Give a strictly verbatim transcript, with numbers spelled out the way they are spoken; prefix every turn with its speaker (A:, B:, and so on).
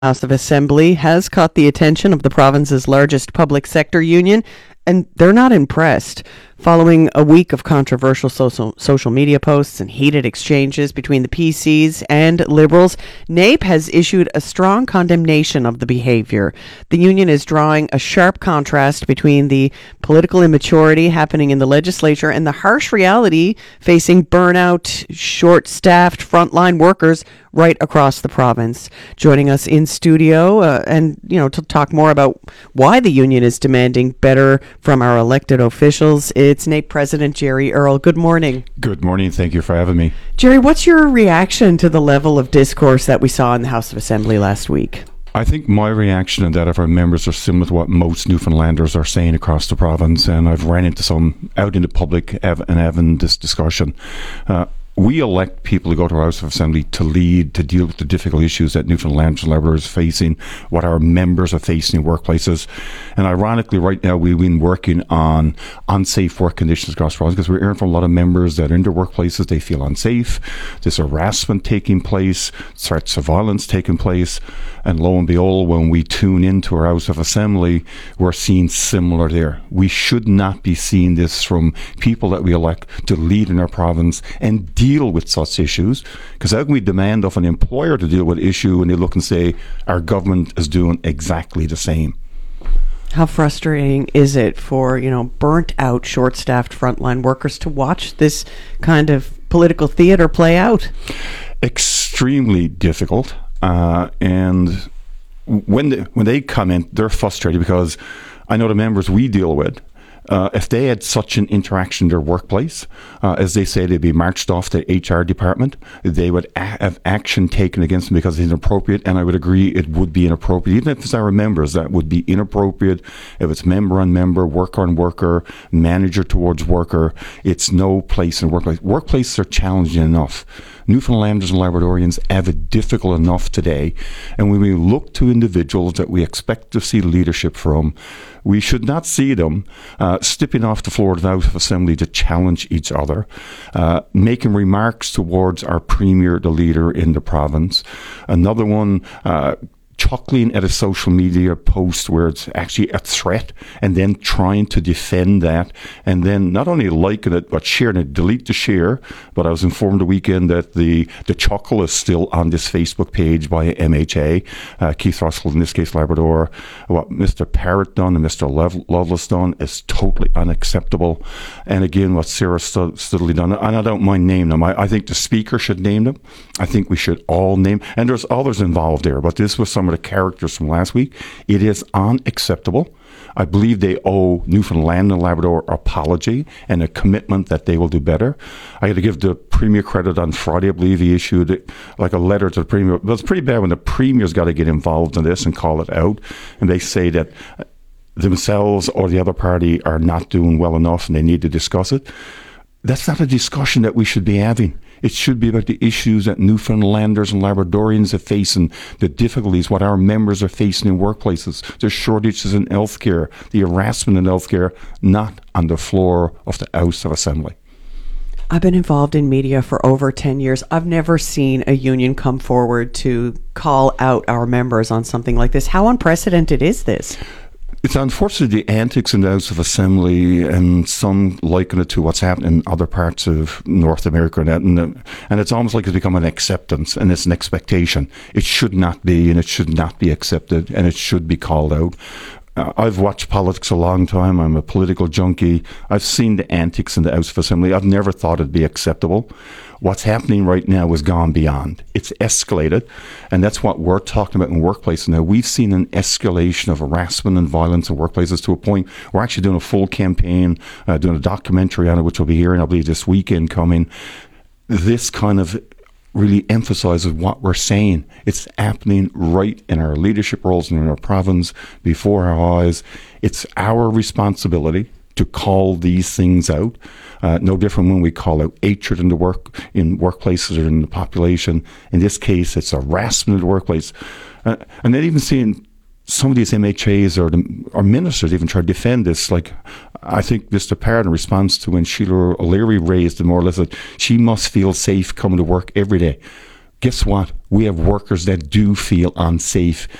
A: House of Assembly has caught the attention of the province's largest public sector union, and they're not impressed. Following a week of controversial social, social media posts and heated exchanges between the P Cs and Liberals, NAPE has issued a strong condemnation of the behaviour. The union is drawing a sharp contrast between the political immaturity happening in the legislature and the harsh reality facing burnout, short-staffed frontline workers right across the province. Joining us in studio uh, and, you know, to talk more about why the union is demanding better from our elected officials, it's NAPE President Jerry Earle. Good morning.
B: Good morning. Thank you for having me.
A: Jerry, what's your reaction to the level of discourse that we saw in the House of Assembly last week?
B: I think my reaction and that of our members are similar to what most Newfoundlanders are saying across the province, and I've ran into some out in the public and having this discussion. Uh, We elect people to go to our House of Assembly to lead, to deal with the difficult issues that Newfoundlanders and Labradors are facing, what our members are facing in workplaces. And ironically, right now, we've been working on unsafe work conditions across the province because we're hearing from a lot of members that in their workplaces they feel unsafe. There's harassment taking place, threats of violence taking place. And lo and behold, when we tune into our House of Assembly, we're seeing similar there. We should not be seeing this from people that we elect to lead in our province and deal with such issues, because how can we demand of an employer to deal with an issue when they look and say our government is doing exactly the same?
A: How frustrating is it for, you know, burnt out, short-staffed frontline workers to watch this kind of political theater play out?
B: Extremely difficult. Uh, and when they, when they come in, they're frustrated because I know the members we deal with, Uh, if they had such an interaction in their workplace, uh, as they say, they'd be marched off the H R department. They would a- have action taken against them because it's inappropriate, and I would agree it would be inappropriate. Even if it's our members, that would be inappropriate. If it's member on member, worker on worker, manager towards worker, it's no place in the workplace. Workplaces are challenging enough. Newfoundlanders and Labradorians have it difficult enough today, and when we look to individuals that we expect to see leadership from, we should not see them uh, stepping off the floor of the House of Assembly to challenge each other, uh, making remarks towards our Premier, the leader in the province. Another one, uh, chuckling at a social media post where it's actually a threat and then trying to defend that and then not only liking it but sharing it, delete the share. But I was informed the weekend that the, the chuckle is still on this Facebook page by M H A, uh, Keith Russell, in this case Labrador. What Mister Parrott done and Mister Lev- Lovelace done is totally unacceptable. And again, what Sarah Stud- Studley done, and I don't mind naming them. I, I think the Speaker should name them. I think we should all name, and there's others involved there, but this was some of the characters from last week. It is unacceptable. I believe they owe Newfoundland and Labrador apology and a commitment that they will do better. I got to give the Premier credit on Friday. I believe he issued like a letter to the Premier. But it's pretty bad when the Premier's got to get involved in this and call it out. And they say that themselves or the other party are not doing well enough and they need to discuss it. That's not a discussion that we should be having. It should be about the issues that Newfoundlanders and Labradorians are facing, the difficulties, what our members are facing in workplaces, the shortages in healthcare, the harassment in healthcare, not on the floor of the House of Assembly.
A: I've been involved in media for over ten years. I've never seen a union come forward to call out our members on something like this. How unprecedented is this?
B: It's unfortunately the antics in the House of Assembly, and some liken it to what's happening in other parts of North America, and, that, and, and it's almost like it's become an acceptance and it's an expectation. It should not be, and it should not be accepted, and it should be called out. Uh, I've watched politics a long time. I'm a political junkie. I've seen the antics in the House of Assembly. I've never thought it'd be acceptable. What's happening right now has gone beyond. It's escalated, and that's what we're talking about in workplaces now. We've seen an escalation of harassment and violence in workplaces to a point we're actually doing a full campaign, uh, doing a documentary on it, which we'll be hearing, I believe, this weekend coming. This kind of really emphasizes what we're saying. It's happening right in our leadership roles and in our province, before our eyes. It's our responsibility to call these things out. Uh, no different when we call out hatred in the work in workplaces or in the population. In this case, it's harassment in the workplace. Uh, and then even seeing some of these M H As or, the, or ministers even try to defend this. Like, I think Mister Parrott, in response to when Sheila O'Leary raised it more or less, that she must feel safe coming to work every day. guess what? We have workers that do feel unsafe